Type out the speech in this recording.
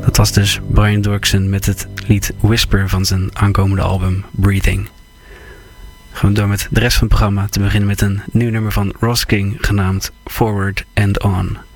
Dat was dus Brian Doerksen met het lied Whisper van zijn aankomende album Breathing. Gaan we door met de rest van het programma, te beginnen met een nieuw nummer van Ross King genaamd Forward and On.